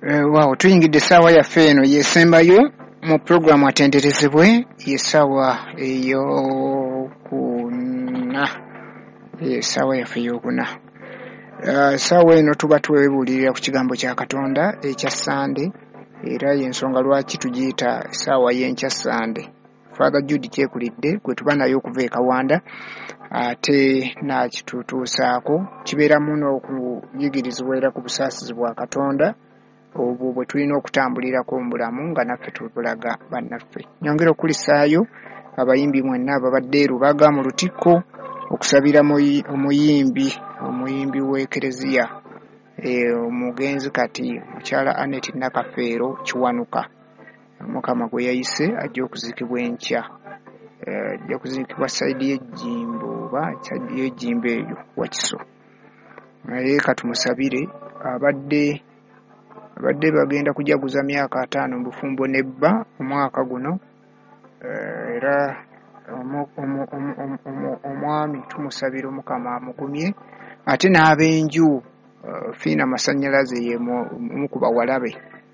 Waawo tuyingidde essaawa yaffe eno yesembayo mu programu atenderezebwe yessaawa ey'okuna. Essaawa yaffe ey'okuna. Essaawa eno tuba twebuulirira ku kigambo kya Katonda ekya Sande, era y'ensonga lwaki tugiyita essaawa y'enkya Sande. Father Jude kyekulidde gwe tuba naye okuva e Kawanda ate nakitutuusaako kibeeramu n'okuyigirizibwa era ku busaasizi bwa Katonda obwo bwe tulina okutambulirako mu bulamu nga naffe tubulaga bannaffe. Nyongera okulisaayo abayimbi mwenna ababadde Rubaga mu Lutikko okusabira omuyimbi w'Ekereziya omugenzi kati mukyala Annette Nakafeero Kiwanuka. Mukama gwe yayise ajja okuziikibwa enkya, ajja kuziikibwa sayidi y'Ejjimbo oba sayidi y'Ejjimbo eyo Wakiso. Naye katumusabire abadde bagenda kujaguza myaka 5 mu bufumbo nebba omwaka guno, era omwami tumusabire Omukama amugumye, ate n'ab'enju Fiina Masannyalaze ye omu ku bawalabe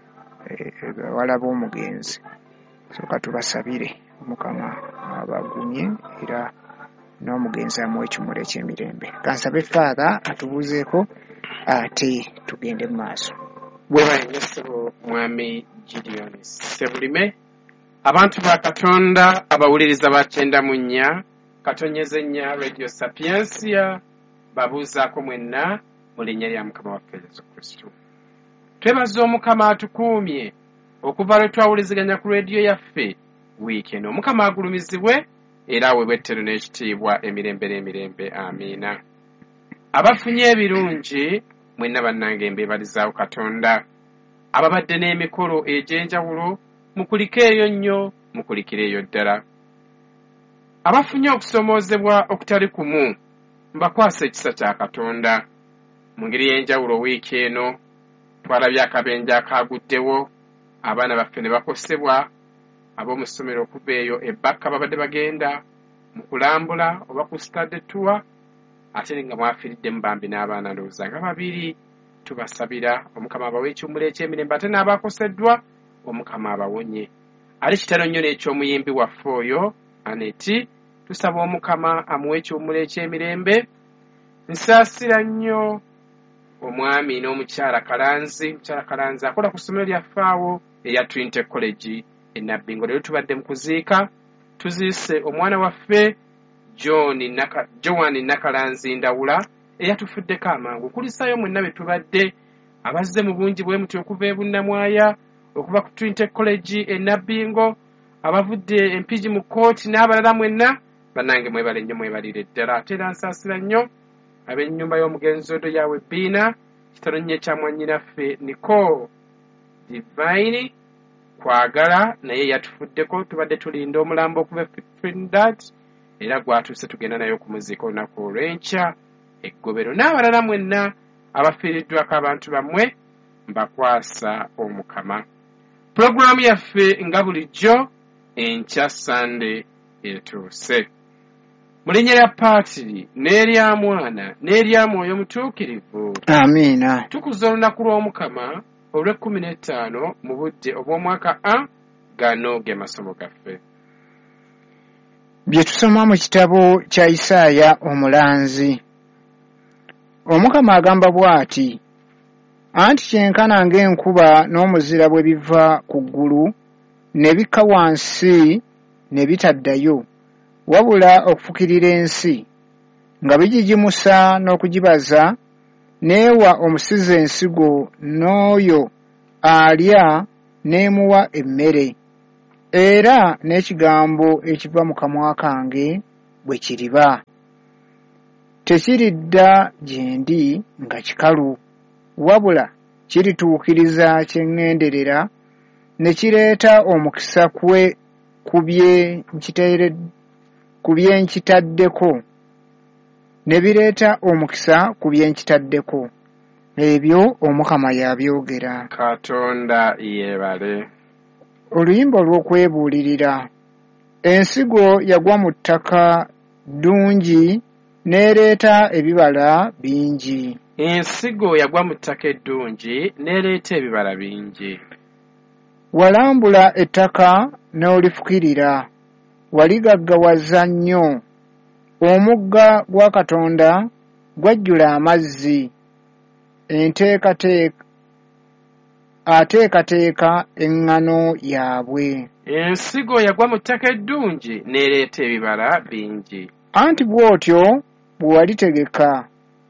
bawalabe omugenzi. Soka tubasabire Omukama abagumye era n'omugenzi amuwe ekimuli eky'emirembe. Kansabe Father atubuuzeeko ate tugende mu maaso. Bwebaye ssebo Mwami Gideon Sebulime, abantu ba Katonda abawuliriza ba 94 Katonyeze nnya Radio Sapiensia babuuzaako mwenna mu linnya lya Mukama waffe Yesu Kristo. Twebaza Omukama atukuumye okuva lwe twawuliziganya ku radio yaffe wiiki eno. Omukama agulumizibwe era aweebwe ettero n'ekitiibwa emirembe n'emirembe. Amiina. Abafunye ebirungi mwenna bannange mbeebalizaawo Katonda. Ababadde n'emikolo egy'enjawulo mukulikeeyo nnyo, mukulikireeyo ddala. Abafunye okusomoozebwa okutali kumu mbakwasa ekisa kya Katonda. Mu ngeri y'enjawulo wiiki eno twalabye akabenje akaaguddewo, abaana baffe ne bakosebwa, ab'omu ssomero okuva eyo ebbakka babadde bagenda mu kulambula oba ku stade tour, ate nga mwafiiriddemu bambi n'abaana ndowooza nga 2. Tubasabira Omukama abawe ekiwumula eky'emirembe, ate n'abakoseddwa Omukama abawonye. Ali kitalo nnyo n'eky'omuyimbi waffe oyo Annette, tusaba Omukama amuwe ekiwumula eky'emirembe. Nsaasira nnyo omwami n'omukyala Kalanzi. Mukyala Kalanzi akola ku ssomero lyaffe awo eya Trinity College e Nabbingo. Leero tubadde mu kuziika, tuziise omwana waffe Joan Nakalanzi Ndawula eyatufuddeko amangu. Kulisaayo mwenna be tubadde abazze mu bungi bwe muti okuva e Bunnamwaya, okuva ku Trinity College e Nabbingo, abavudde Empigi mu kooti n'abalala mwenna bannange mwebale nnyo, mwebalire ddala. Ate era nsaasira nnyo ab'ennyumba y'omugenzi Odo yawe Bbiina, kitalo nnyo kya mwannyinaffe Nicole Divine Kwagala naye yatufuddeko. Tubadde tulinda omulambo okuva Trinidad era gwatuuse tugenda naye okumuziika olunaku olw'enkya eggobero. N'abalala mwenna abafiiriddwako abantu bammwe mbakwasa Omukama. Pulogulaamu yaffe nga bulijjo enkya Sande etuuse. Mu linnya lya Paatiri n'erya Mwana n'erya Mwoyo Omutuukirivu. Amiina. Tukuza olunaku lw'Omukama olw'15 mu budde obw'omwaka A. Gano ge masomo gaffe. Bye tusoma mu kitabo kya Isaaya omulanzi. Omukama agamba bw'ati: anti kyenkana ng'enkuba n'omuzira bwe biva ku ggulu ne bikka wansi ne bitaddayo, wabula okufukirira ensi, nga bigigimusa n'okugibaza, n'ewa omusizi ensigo, n'oyo alya n'emuwa emmere, era n'ekigambo ekiva mu kamwa kange bwe kiriba. Tekiridda gye ndi nga kikalu, wabula kirituukiriza kye ŋŋenderera, ne kireeta omukisa ku bye nkitaddeko, ne bireeta omukisa ku bye nkitaddeko. Ebyo Omukama y'abyogera. Katonda yeebale. Oluyimba olw'okwebuulirira. Ensigo yagwa mu ttaka ddungi n'ereeta ebibala bingi. ensigo yagwa mu ttaka eddungi n'ereeta ebibala bingi. Walambula ettaka n'olifukirira, waligaggawaza nnyo. Omugga gwa Katonda gwajjula amazzi, ateekateeka eŋŋano yaabwe. Ensigo yagwa mu ttaka eddungi n'ereeta ebibala bingi. Anti bw'otyo bwe walitegeka,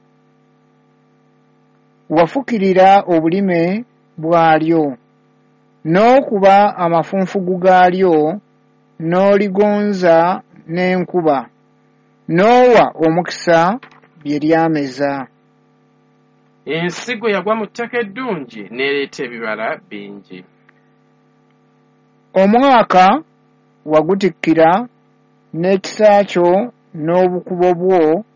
wafukirira obulime bwalyo, n'okuba amafunfugu gaalyo, n'oligonza n'enkuba, n'owa omukisa bye lyameza. Ensigo yagwa mu ttaka eddungi n'ereeta ebibala bingi. Omwaka wagutikkira n'ekisa kyo n'obukubo bwo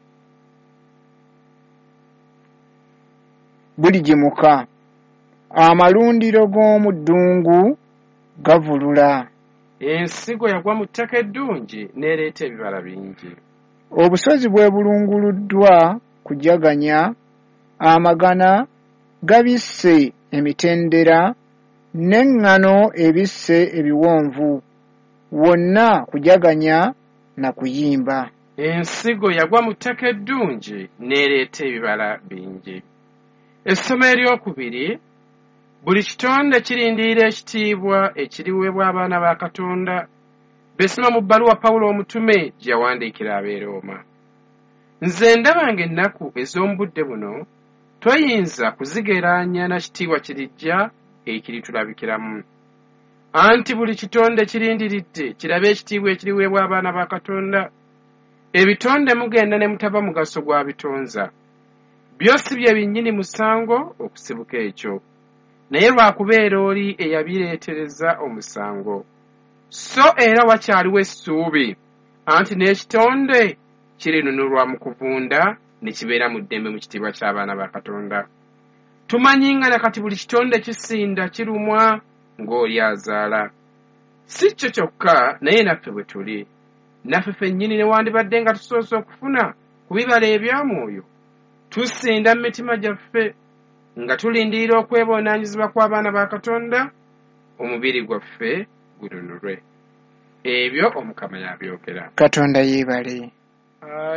buligimuka. Amalundiro g'omu ddungu gavulula. Ensigo yagwa mu ttaka eddungi n'ereeta ebibala bingi. Obusozi bwe bulunguluddwa kujaganya, amagana gabisse emitendera, n'eŋŋano ebisse ebiwonvu, wonna kujaganya na kuyimba. Ensigo yagwa mu ttaka eddungi n'ereeta ebibala bingi. Essomo eryokubiri, buli kitonde kirindirira ekitiibwa ekiriweebwa abaana ba Katonda. Besoma mu bbaluwa Pawulo omutume gye yawandiikira ab'e Rooma. Nze ndaba ng'ennaku ez'omu budde buno toyinza kuzigeraanya na kitiibwa kirijja ekiritulabikiramu. Anti buli kitonde kirindiridde kirabe ekitiibwa ekiriweebwa abaana ba Katonda. Ebitonde mugenda ne mutaba mugaso gwa bitonza. Byo si bye binnyini musango okusibuka ekyo, naye lwakubeera oli eyabireetereza omusango. So era wakyaliwo essuubi, anti n'ekitonde kirinunulwa mu kuvunda ne kibeera mu ddembe mu kitiibwa ky'abaana ba Katonda. Tumanyi nga nakati buli kitonde kisinda kirumwa ng'oli azaala. Si kyo kyokka, naye naffe bwe tuli. Naffe ffennyini newandibadde nga tusoose okufuna ku bibala eby'amwoyo, tusinda mu mitima gyaffe nga tulindirira okwebonaanyizibwa kw'abaana ba Katonda, omubiri gwaffe gununulwe. Ebyo Omukama y'abyogera. Katonda yeebale.